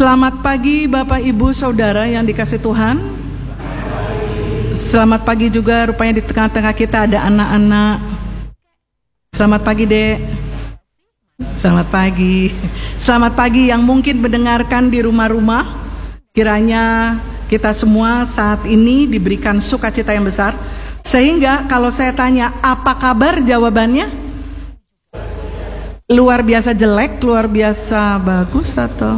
Selamat pagi Bapak Ibu Saudara yang dikasih Tuhan. Selamat pagi juga, rupanya di tengah-tengah kita ada anak-anak. Selamat pagi Dek. Selamat pagi. Selamat pagi yang mungkin mendengarkan di rumah-rumah. Kiranya kita semua saat ini diberikan sukacita yang besar, sehingga kalau saya tanya apa kabar, jawabannya luar biasa jelek, luar biasa bagus, atau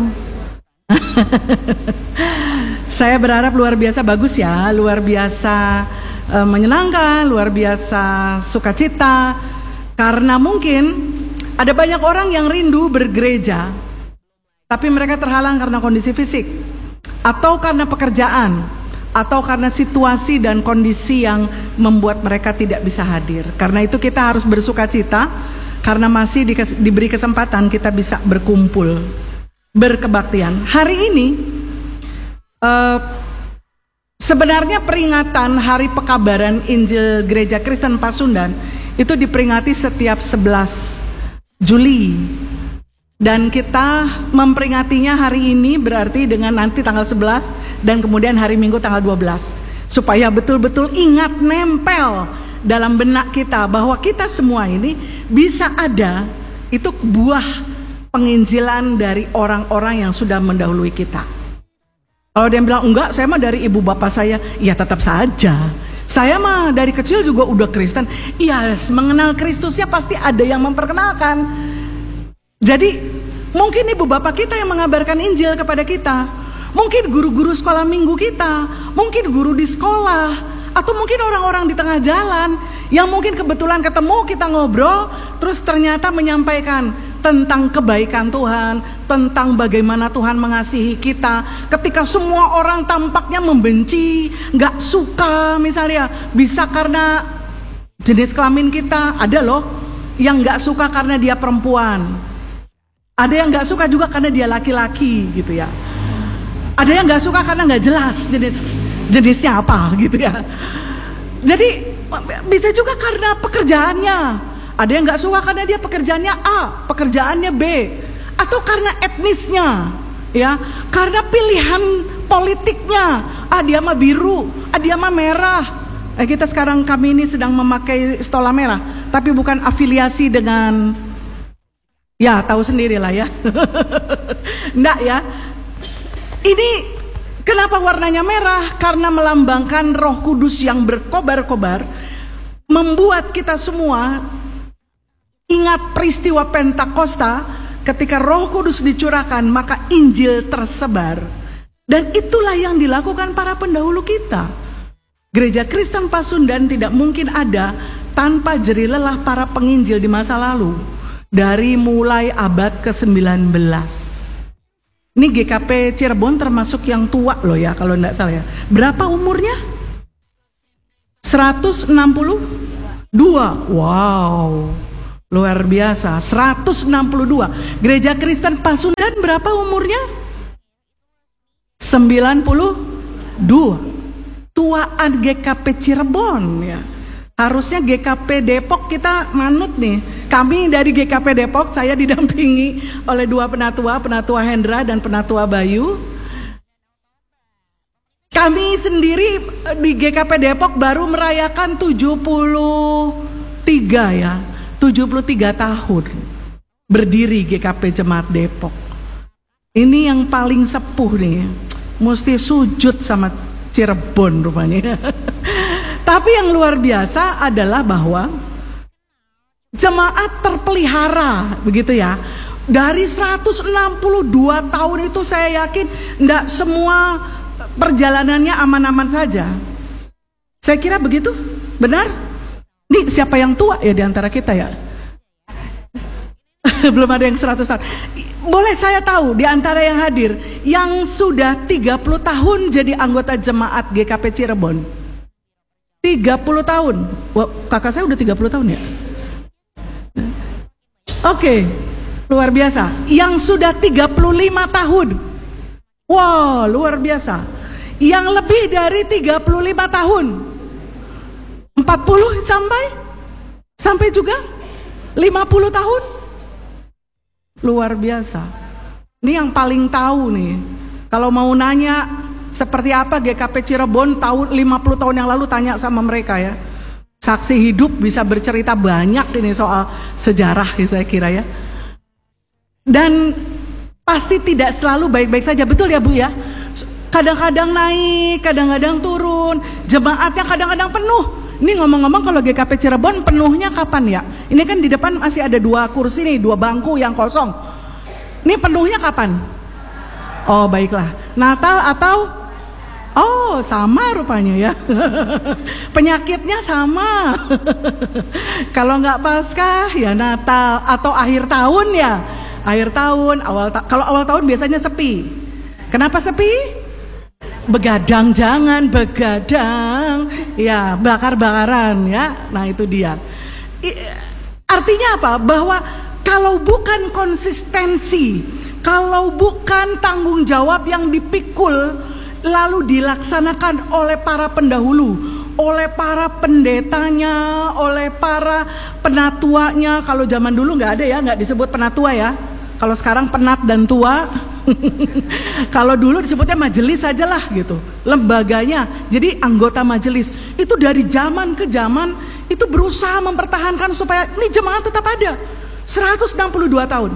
saya berharap luar biasa bagus ya, luar biasa menyenangkan, luar biasa sukacita. Karena mungkin ada banyak orang yang rindu bergereja, tapi mereka terhalang karena kondisi fisik, atau karena pekerjaan, atau karena situasi dan kondisi yang membuat mereka tidak bisa hadir. Karena itu kita harus bersukacita, karena masih diberi kesempatan kita bisa berkumpul, berkebaktian. Hari ini sebenarnya peringatan Hari Pekabaran Injil Gereja Kristen Pasundan itu diperingati setiap 11 Juli. Dan kita memperingatinya hari ini berarti dengan nanti tanggal 11 dan kemudian hari Minggu tanggal 12. Supaya betul-betul ingat, nempel dalam benak kita bahwa kita semua ini bisa ada, itu buah penginjilan dari orang-orang yang sudah mendahului kita. Kalau dia bilang enggak, saya mah dari ibu bapak saya, ya tetap saja. Saya mah dari kecil juga udah Kristen. Iya, mengenal Kristusnya pasti ada yang memperkenalkan. Jadi mungkin ibu bapak kita yang mengabarkan Injil kepada kita, mungkin guru-guru sekolah minggu kita, mungkin guru di sekolah, atau mungkin orang-orang di tengah jalan yang mungkin kebetulan ketemu, kita ngobrol, terus ternyata menyampaikan tentang kebaikan Tuhan, tentang bagaimana Tuhan mengasihi kita. Ketika semua orang tampaknya membenci, gak suka misalnya, bisa karena jenis kelamin kita. Ada loh yang gak suka karena dia perempuan, ada yang gak suka juga karena dia laki-laki gitu ya. Ada yang gak suka karena gak jelas jenisnya apa gitu ya. Jadi bisa juga karena pekerjaannya. Ada yang gak suka karena dia pekerjaannya A, pekerjaannya B, atau karena etnisnya, ya, karena pilihan politiknya. Dia mah biru, dia mah merah. Kita sekarang, kami ini sedang memakai stola merah, tapi bukan afiliasi dengan, ya tahu sendirilah ya. Enggak ya. Ini kenapa warnanya merah? Karena melambangkan Roh Kudus yang berkobar-kobar, membuat kita semua ingat peristiwa Pentakosta. Ketika Roh Kudus dicurahkan, maka Injil tersebar. Dan itulah yang dilakukan para pendahulu kita. Gereja Kristen Pasundan tidak mungkin ada tanpa jerih lelah para penginjil di masa lalu, dari mulai abad ke-19. Ini GKP Cirebon termasuk yang tua loh ya, kalau tidak salah ya. Berapa umurnya? 162. Wow, luar biasa. 162. Gereja Kristen Pasundan berapa umurnya? 92. Tuaan GKP Cirebon ya. Harusnya GKP Depok kita manut nih. Kami dari GKP Depok, saya didampingi oleh dua penatua Hendra dan penatua Bayu. Kami sendiri di GKP Depok baru merayakan 73 ya. 73 tahun berdiri GKP Jemaat Depok. Ini yang paling sepuh nih. Mesti sujud sama Cirebon rupanya. Tapi yang luar biasa adalah bahwa jemaat terpelihara, begitu ya. Dari 162 tahun itu saya yakin enggak semua perjalanannya aman-aman saja. Saya kira begitu, benar? Nih siapa yang tua ya di antara kita ya? Belum ada yang 100 tahun. Boleh saya tahu di antara yang hadir yang sudah 30 tahun jadi anggota jemaat GKP Cirebon? 30 tahun. Wah, kakak saya udah 30 tahun ya. Oke, luar biasa. Yang sudah 35 tahun. Wow, luar biasa. Yang lebih dari 35 tahun. 40 sampai juga 50 tahun. Luar biasa. Ini yang paling tahu nih. Kalau mau nanya seperti apa GKP Cirebon tahun 50 tahun yang lalu, tanya sama mereka ya. Saksi hidup bisa bercerita banyak ini soal sejarah saya kira ya. Dan pasti tidak selalu baik-baik saja, betul ya Bu ya? Kadang-kadang naik, kadang-kadang turun, jemaatnya kadang-kadang penuh. Ini ngomong-ngomong kalau GKP Cirebon penuhnya kapan ya? Ini kan di depan masih ada 2 kursi nih, 2 bangku yang kosong. Ini penuhnya kapan? Oh baiklah, Natal atau? Oh sama rupanya ya. Penyakitnya sama. Kalau nggak Paskah ya Natal, atau akhir tahun ya. Akhir tahun, kalau awal tahun biasanya sepi. Kenapa sepi? Begadang, jangan begadang. Ya, bakar-bakaran ya. Nah itu dia. Artinya apa? Bahwa kalau bukan konsistensi, kalau bukan tanggung jawab yang dipikul lalu dilaksanakan oleh para pendahulu, oleh para pendetanya, oleh para penatuanya. Kalau zaman dulu nggak ada ya, nggak disebut penatua ya. Kalau sekarang penat dan tua. Kalau dulu disebutnya majelis saja lah gitu, lembaganya. Jadi anggota majelis itu dari zaman ke zaman itu berusaha mempertahankan supaya ini jemaat tetap ada 162 tahun.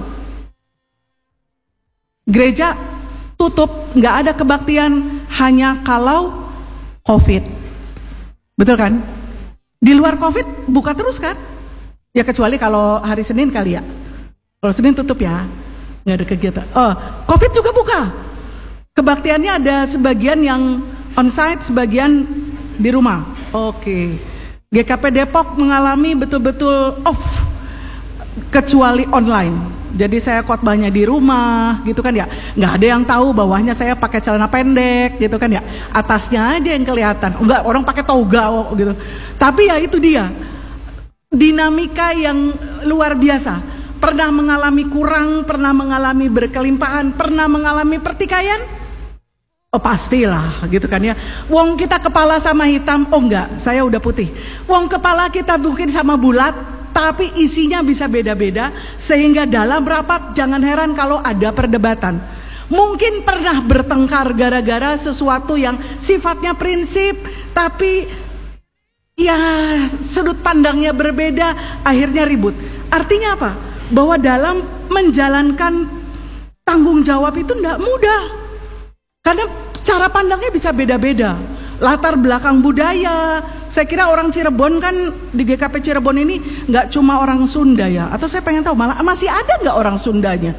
Gereja tutup, nggak ada kebaktian hanya kalau COVID, betul kan? Di luar COVID buka terus kan? Ya kecuali kalau hari Senin kali ya. Kalau Senin tutup ya, nggak ada kegiatan. Oh, COVID juga buka. Kebaktiannya ada sebagian yang onsite, sebagian di rumah. Oke. GKP Depok mengalami betul-betul off, kecuali online. Jadi saya khotbahnya di rumah gitu kan ya, nggak ada yang tahu bawahnya saya pakai celana pendek gitu kan ya, atasnya aja yang kelihatan. Enggak, orang pakai toga gitu. Tapi ya itu dia dinamika yang luar biasa. Pernah mengalami kurang, pernah mengalami berkelimpahan, pernah mengalami pertikaian. Oh pastilah gitu kan ya. Wong kita kepala sama hitam, oh enggak, saya udah putih. Wong kepala kita mungkin sama bulat, tapi isinya bisa beda-beda, sehingga dalam rapat jangan heran kalau ada perdebatan. Mungkin pernah bertengkar gara-gara sesuatu yang sifatnya prinsip, tapi ya sudut pandangnya berbeda, akhirnya ribut. Artinya apa? Bahwa dalam menjalankan tanggung jawab itu tidak mudah, karena cara pandangnya bisa beda-beda. Latar belakang budaya, saya kira orang Cirebon kan, di GKP Cirebon ini nggak cuma orang Sunda ya, atau saya pengen tahu malah masih ada nggak orang Sundanya?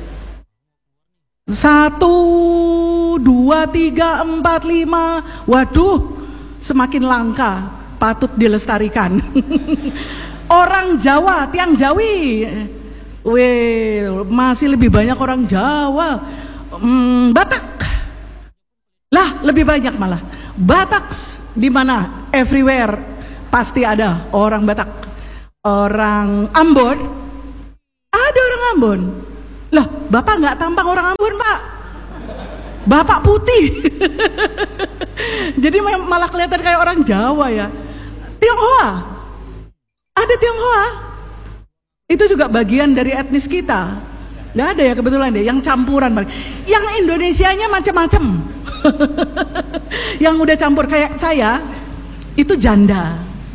1, 2, 3, 4, 5, waduh, semakin langka, patut dilestarikan. Orang Jawa, tiang Jawi, masih lebih banyak orang Jawa. Batak, lah lebih banyak malah. Batak di mana? Everywhere pasti ada orang Batak. Orang Ambon, ada orang Ambon. Lah, Bapak nggak tampang orang Ambon, Pak. Bapak putih. Jadi malah kelihatan kayak orang Jawa ya. Tionghoa, ada Tionghoa. Itu juga bagian dari etnis kita. Nggak ada ya kebetulan deh, yang campuran. Yang Indonesianya macam-macam. Yang udah campur kayak saya itu janda,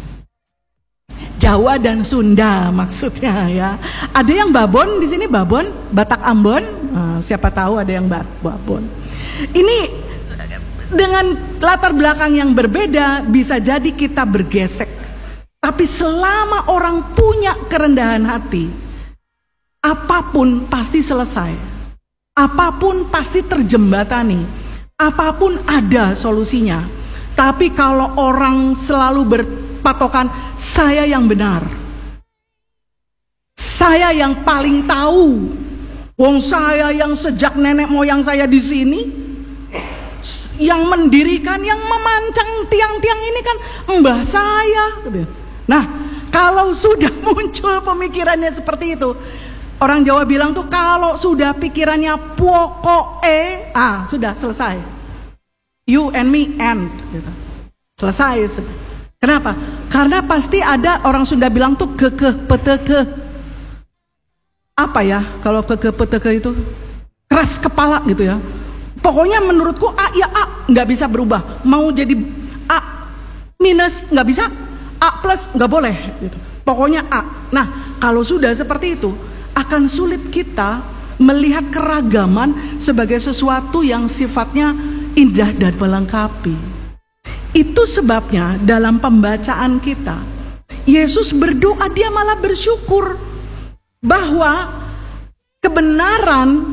Jawa dan Sunda maksudnya ya. Ada yang Babon di sini, Babon, Batak Ambon. Siapa tahu ada yang Babon. Ini dengan latar belakang yang berbeda bisa jadi kita bergesek. Tapi selama orang punya kerendahan hati, apapun pasti selesai, apapun pasti terjembatani. Apapun ada solusinya. Tapi kalau orang selalu berpatokan saya yang benar, saya yang paling tahu, wong saya yang sejak nenek moyang saya di sini, yang mendirikan, yang memancang tiang-tiang ini kan mbah saya. Nah, kalau sudah muncul pemikirannya seperti itu, orang Jawa bilang tuh kalau sudah pikirannya pokoke, sudah selesai. You and me and gitu. Selesai. Kenapa? Karena pasti ada, orang Sunda bilang tuh kekeh peteke. Apa ya kalau kekeh peteke itu? Keras kepala gitu ya. Pokoknya menurutku A ya A, nggak bisa berubah. Mau jadi A minus nggak bisa, A plus nggak boleh gitu. Pokoknya A. Nah, kalau sudah seperti itu, akan sulit kita melihat keragaman sebagai sesuatu yang sifatnya indah dan melengkapi. Itu sebabnya dalam pembacaan kita, Yesus berdoa, dia malah bersyukur bahwa kebenaran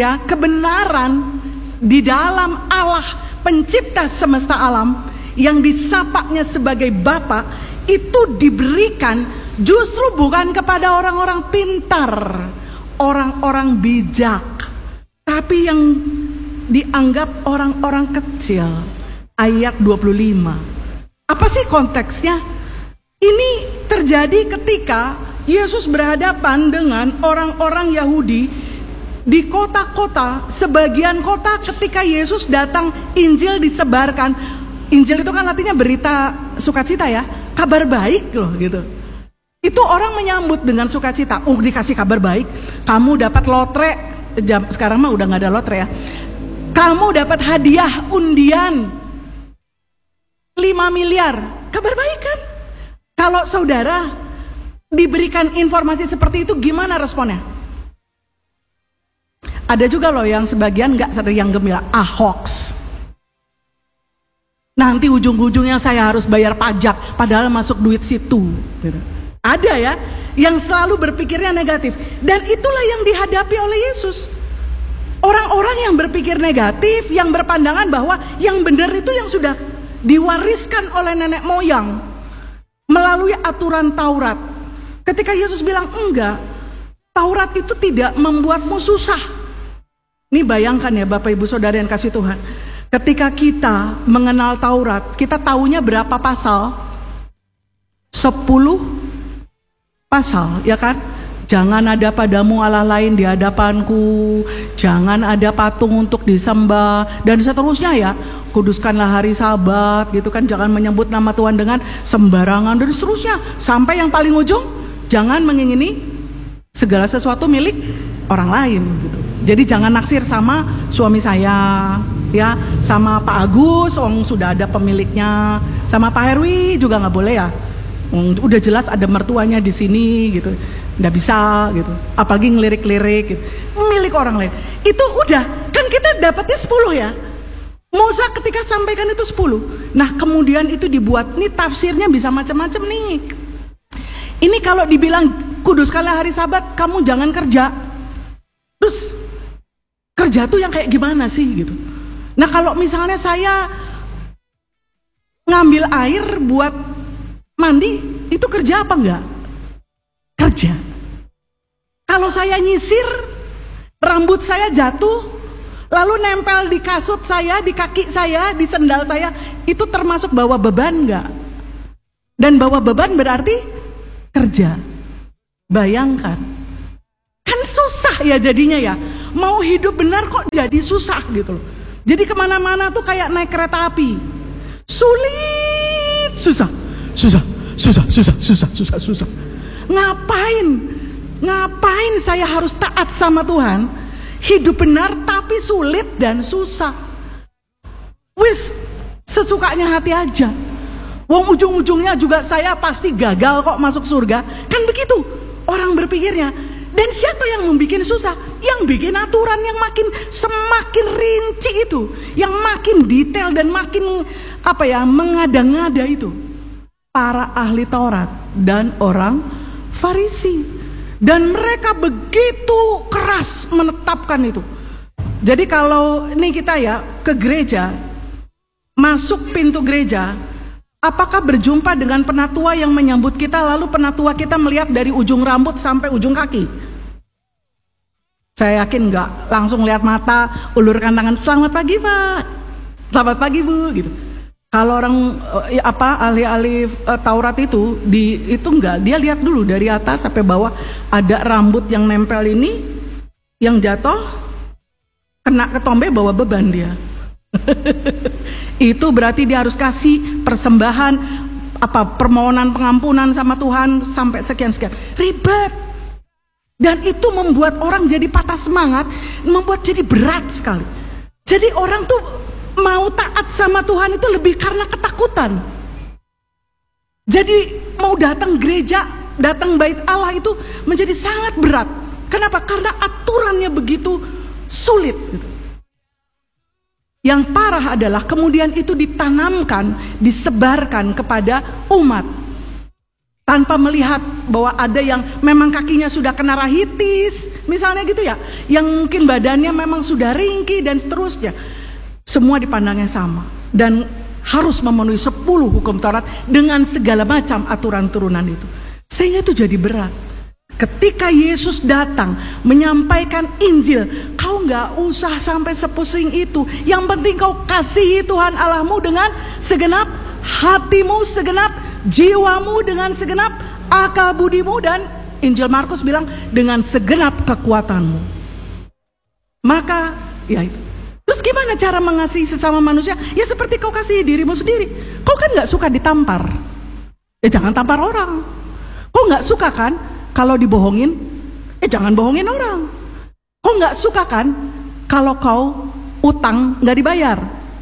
di dalam Allah pencipta semesta alam yang disapanya sebagai Bapa itu diberikan justru bukan kepada orang-orang pintar, orang-orang bijak, tapi yang dianggap orang-orang kecil. Ayat 25. Apa sih konteksnya? Ini terjadi ketika Yesus berhadapan dengan orang-orang Yahudi di kota-kota. Sebagian kota ketika Yesus datang, Injil disebarkan. Injil itu kan artinya berita sukacita ya, kabar baik loh gitu. Itu orang menyambut dengan sukacita. Dikasih kabar baik, kamu dapat lotre. Sekarang mah udah nggak ada lotre ya. Kamu dapat hadiah undian 5 miliar. Kabar baik kan? Kalau saudara diberikan informasi seperti itu, gimana responnya? Ada juga loh yang sebagian nggak sadar, yang gembira, hoax. Nanti ujung-ujungnya saya harus bayar pajak, padahal masuk duit situ. Ada ya, yang selalu berpikirnya negatif. Dan itulah yang dihadapi oleh Yesus. Orang-orang yang berpikir negatif, yang berpandangan bahwa yang benar itu yang sudah diwariskan oleh nenek moyang melalui aturan Taurat. Ketika Yesus bilang enggak, Taurat itu tidak membuatmu susah. Ini bayangkan ya Bapak Ibu Saudara yang kasih Tuhan, ketika kita mengenal Taurat, kita taunya berapa pasal? 10 pasal, ya kan? Jangan ada padamu Allah lain di hadapanku, jangan ada patung untuk disembah, dan seterusnya ya. Kuduskanlah hari Sabat gitu kan, jangan menyebut nama Tuhan dengan sembarangan, dan seterusnya. Sampai yang paling ujung, jangan mengingini segala sesuatu milik orang lain gitu. Jadi jangan naksir sama suami saya ya, sama Pak Agus, sudah ada pemiliknya, sama Pak Herwi juga nggak boleh ya. Udah jelas ada mertuanya di sini gitu, nggak bisa gitu. Apalagi ngelirik-lirik gitu. Milik orang lain. Itu udah, kan kita dapatnya 10 ya. Musa ketika sampaikan itu 10. Nah kemudian itu dibuat, nih tafsirnya bisa macam-macam nih. Ini kalau dibilang kuduskanlah hari Sabat, kamu jangan kerja. Terus kerja tuh yang kayak gimana sih gitu. Nah kalau misalnya saya ngambil air buat mandi, itu kerja apa enggak? Kerja. Kalau saya nyisir, rambut saya jatuh, lalu nempel di kasut saya, di kaki saya, di sendal saya, itu termasuk bawa beban enggak? Dan bawa beban berarti kerja. Bayangkan, kan susah ya jadinya ya. Mau hidup benar kok jadi susah gitu loh. Jadi kemana-mana tuh kayak naik kereta api, sulit, susah. Ngapain saya harus taat sama Tuhan? Hidup benar tapi sulit dan susah. Wis sesukanya hati aja. Wong ujung-ujungnya juga saya pasti gagal kok masuk surga. Kan begitu orang berpikirnya. Dan siapa yang membuat susah? Yang bikin aturan yang semakin rinci itu, yang makin detail dan makin mengada-ngada itu. Para ahli Taurat dan orang Farisi. Dan mereka begitu keras menetapkan itu. Jadi kalau ini kita ya ke gereja, masuk pintu gereja, apakah berjumpa dengan penatua yang menyambut kita, lalu penatua kita melihat dari ujung rambut sampai ujung kaki? Saya yakin enggak, langsung lihat mata, ulurkan tangan, selamat pagi Pak, selamat pagi Bu gitu. Kalau orang ahli-ahli Taurat itu enggak, dia lihat dulu dari atas sampai bawah, ada rambut yang nempel ini, yang jatuh kena ketombe bawa beban dia. Itu berarti dia harus kasih persembahan permohonan pengampunan sama Tuhan sampai sekian-sekian. Ribet. Dan itu membuat orang jadi patah semangat, membuat jadi berat sekali. Jadi orang tuh mau taat sama Tuhan itu lebih karena ketakutan. Jadi mau datang gereja, datang bait Allah itu menjadi sangat berat. Kenapa? Karena aturannya begitu sulit gitu. Yang parah adalah kemudian itu ditanamkan, disebarkan kepada umat tanpa melihat bahwa ada yang memang kakinya sudah kena rahitis, misalnya gitu ya, yang mungkin badannya memang sudah ringkih dan seterusnya. Semua dipandangnya sama dan harus memenuhi 10 hukum Taurat dengan segala macam aturan turunan itu. Sehingga itu jadi berat. Ketika Yesus datang menyampaikan Injil, kau gak usah sampai sepusing itu. Yang penting kau kasihi Tuhan Allahmu dengan segenap hatimu, segenap jiwamu, dengan segenap akal budimu, dan Injil Markus bilang dengan segenap kekuatanmu. Maka ya itu. Terus gimana cara mengasihi sesama manusia? Ya seperti kau kasihi dirimu sendiri. Kau kan gak suka ditampar, ya jangan tampar orang. Kau gak suka kan kalau dibohongin? Jangan bohongin orang. Kau gak suka kan kalau kau utang gak dibayar?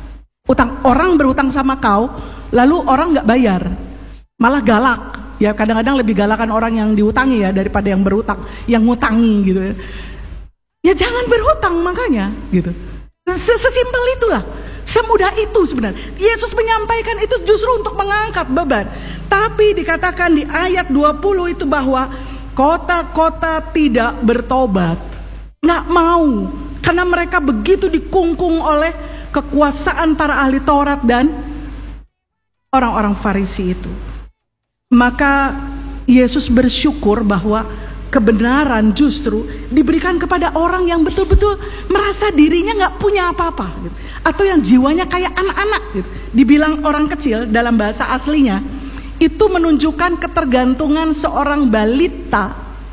Orang berutang sama kau, lalu orang gak bayar, malah galak. Ya kadang-kadang lebih galakan orang yang diutangi ya daripada yang berutang, yang ngutangi gitu ya. Ya jangan berhutang makanya gitu. Sesimpel itulah, semudah itu sebenarnya. Yesus menyampaikan itu justru untuk mengangkat beban. Tapi dikatakan di ayat 20 itu bahwa kota-kota tidak bertobat, nggak mau, karena mereka begitu dikungkung oleh kekuasaan para ahli Taurat dan orang-orang Farisi itu. Maka Yesus bersyukur bahwa kebenaran justru diberikan kepada orang yang betul-betul merasa dirinya nggak punya apa-apa gitu. Atau yang jiwanya kayak anak-anak gitu. Dibilang orang kecil dalam bahasa aslinya itu menunjukkan ketergantungan seorang balita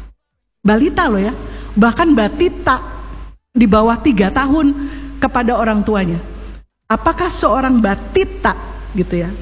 loh ya, bahkan batita di bawah 3 tahun kepada orang tuanya. Apakah seorang batita gitu ya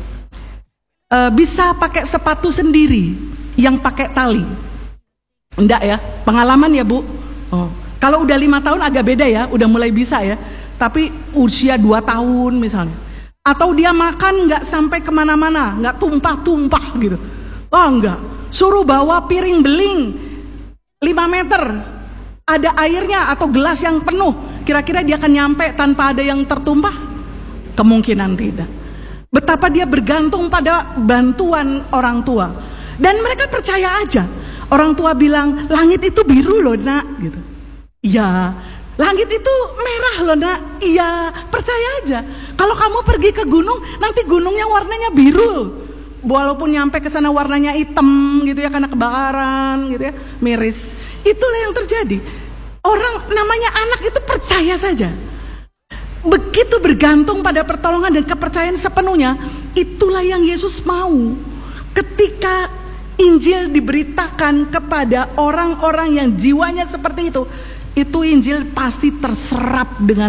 bisa pakai sepatu sendiri yang pakai tali? Enggak ya, pengalaman ya Bu. Kalau udah 5 tahun agak beda ya, udah mulai bisa ya. Tapi usia 2 tahun misalnya, atau dia makan nggak sampai kemana-mana, nggak tumpah-tumpah gitu. Enggak, suruh bawa piring beling 5 meter, ada airnya atau gelas yang penuh, kira-kira dia akan nyampe tanpa ada yang tertumpah? Kemungkinan tidak. Betapa dia bergantung pada bantuan orang tua. Dan mereka percaya aja. Orang tua bilang, langit itu biru loh nak gitu. Iya, langit itu merah loh nak. Iya, percaya aja. Kalau kamu pergi ke gunung, nanti gunungnya warnanya biru. Walaupun nyampe ke sana warnanya hitam gitu ya, karena kebakaran gitu ya, miris. Itulah yang terjadi. Orang namanya anak itu percaya saja. Begitu bergantung pada pertolongan dan kepercayaan sepenuhnya. Itulah yang Yesus mau. Ketika Injil diberitakan kepada orang-orang yang jiwanya seperti itu Injil pasti terserap dengan